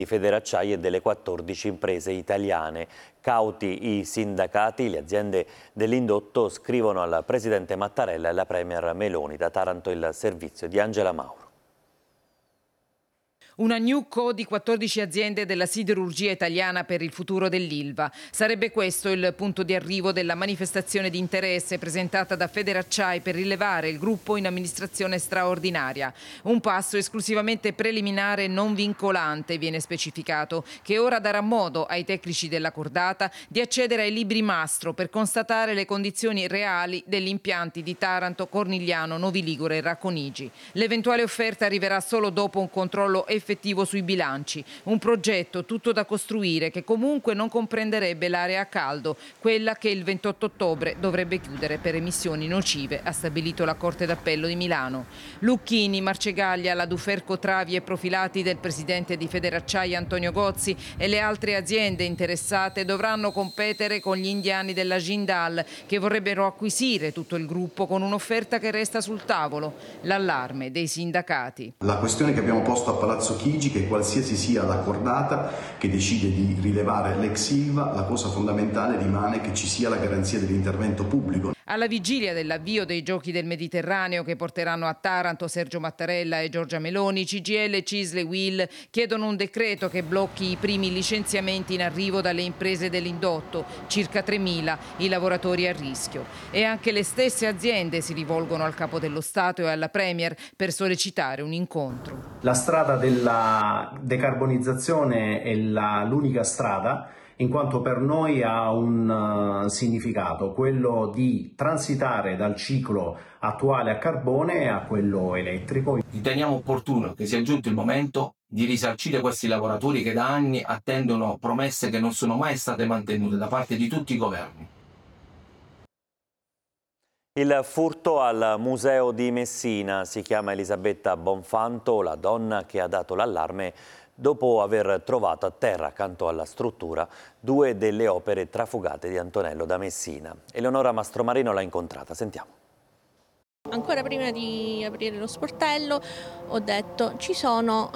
di Federacciai e delle 14 imprese italiane. Cauti i sindacati, le aziende dell'indotto scrivono al presidente Mattarella e alla premier Meloni. Da Taranto il servizio di Angela Mauro. Una newco di 14 aziende della siderurgia italiana per il futuro dell'Ilva. Sarebbe questo il punto di arrivo della manifestazione di interesse presentata da Federacciai per rilevare il gruppo in amministrazione straordinaria. Un passo esclusivamente preliminare e non vincolante, viene specificato, che ora darà modo ai tecnici della cordata di accedere ai libri mastro per constatare le condizioni reali degli impianti di Taranto, Cornigliano, Novi Ligure e Racconigi. L'eventuale offerta arriverà solo dopo un controllo effettivo sui bilanci, un progetto tutto da costruire che comunque non comprenderebbe l'area a caldo, quella che il 28 ottobre dovrebbe chiudere per emissioni nocive, ha stabilito la Corte d'Appello di Milano. Lucchini, Marcegaglia, la Duferco Travi e Profilati del presidente di Federacciai Antonio Gozzi e le altre aziende interessate dovranno competere con gli indiani della Jindal che vorrebbero acquisire tutto il gruppo con un'offerta che resta sul tavolo, l'allarme dei sindacati. La questione che abbiamo posto a Palazzo Chigi, che qualsiasi sia la cordata che decide di rilevare l'ex Ilva, la cosa fondamentale rimane che ci sia la garanzia dell'intervento pubblico. Alla vigilia dell'avvio dei Giochi del Mediterraneo che porteranno a Taranto Sergio Mattarella e Giorgia Meloni, CGIL, CISL e UIL chiedono un decreto che blocchi i primi licenziamenti in arrivo dalle imprese dell'indotto, circa 3.000 i lavoratori a rischio. E anche le stesse aziende si rivolgono al Capo dello Stato e alla Premier per sollecitare un incontro. La strada della decarbonizzazione è l'unica strada, in quanto per noi ha un significato, quello di transitare dal ciclo attuale a carbone a quello elettrico. Riteniamo opportuno che sia giunto il momento di risarcire questi lavoratori che da anni attendono promesse che non sono mai state mantenute da parte di tutti i governi. Il furto al museo di Messina. Si chiama Elisabetta Bonfanto, la donna che ha dato l'allarme dopo aver trovato a terra, accanto alla struttura, 2 delle opere trafugate di Antonello da Messina. Eleonora Mastromarino l'ha incontrata, sentiamo. Ancora prima di aprire lo sportello ho detto: ci sono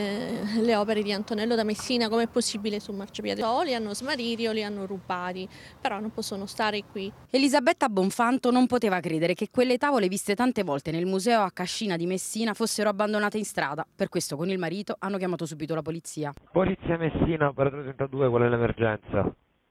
le opere di Antonello da Messina, com'è possibile sul marciapiede? O li hanno smarriti o li hanno rubati, però non possono stare qui. Elisabetta Bonfanto non poteva credere che quelle tavole viste tante volte nel museo a Cascina di Messina fossero abbandonate in strada. Per questo con il marito hanno chiamato subito la polizia. Polizia Messina, operatore 32, qual è l'emergenza?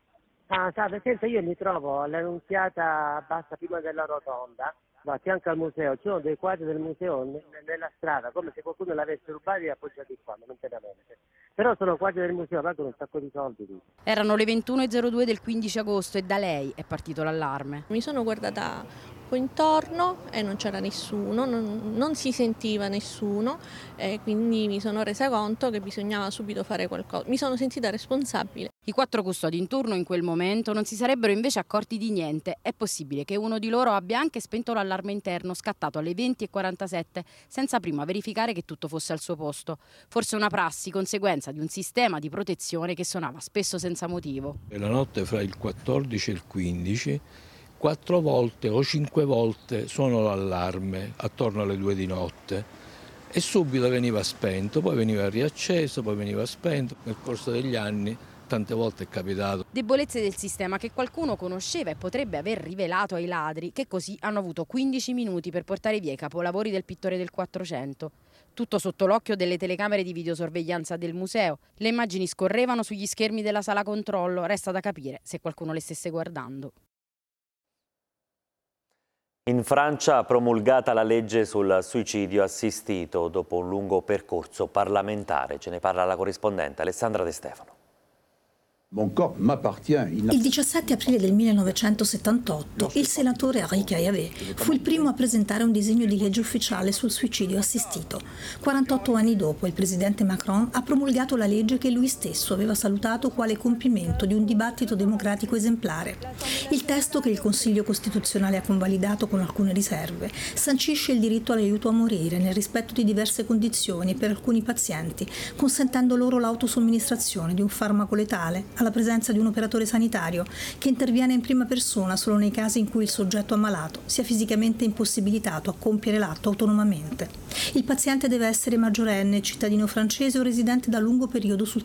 Perché io mi trovo all'Annunziata bassa prima della rotonda, a fianco al museo, ci sono dei quadri del museo nella strada, come se qualcuno l'avesse rubato e appoggiati qua, momentaneamente. Però sono quadri del museo, valgono un sacco di soldi. Erano le 21:02 del 15 agosto e da lei è partito l'allarme. Mi sono guardata un po' intorno e non c'era nessuno, non si sentiva nessuno, e quindi mi sono resa conto che bisognava subito fare qualcosa. Mi sono sentita responsabile. I 4 custodi in turno in quel momento non si sarebbero invece accorti di niente. È possibile che uno di loro abbia anche spento l'allarme interno, scattato alle 20:47, senza prima verificare che tutto fosse al suo posto. Forse una prassi, conseguenza di un sistema di protezione che suonava spesso senza motivo. La notte fra il 14 e il 15, 4 volte o 5 volte suonò l'allarme attorno alle 2 di notte e subito veniva spento, poi veniva riacceso, poi veniva spento. Nel corso degli anni tante volte è capitato. Debolezze del sistema che qualcuno conosceva e potrebbe aver rivelato ai ladri, che così hanno avuto 15 minuti per portare via i capolavori del pittore del 400. Tutto sotto l'occhio delle telecamere di videosorveglianza del museo. Le immagini scorrevano sugli schermi della sala controllo, resta da capire se qualcuno le stesse guardando. In Francia promulgata la legge sul suicidio assistito dopo un lungo percorso parlamentare. Ce ne parla la corrispondente Alessandra De Stefano. Il 17 aprile del 1978 il senatore Henri Caillavet fu il primo a presentare un disegno di legge ufficiale sul suicidio assistito. 48 anni dopo il presidente Macron ha promulgato la legge che lui stesso aveva salutato quale compimento di un dibattito democratico esemplare. Il testo, che il Consiglio Costituzionale ha convalidato con alcune riserve, sancisce il diritto all'aiuto a morire nel rispetto di diverse condizioni per alcuni pazienti, consentendo loro l'autosomministrazione di un farmaco letale alla la presenza di un operatore sanitario che interviene in prima persona solo nei casi in cui il soggetto ammalato sia fisicamente impossibilitato a compiere l'atto autonomamente. Il paziente deve essere maggiorenne, cittadino francese o residente da lungo periodo sul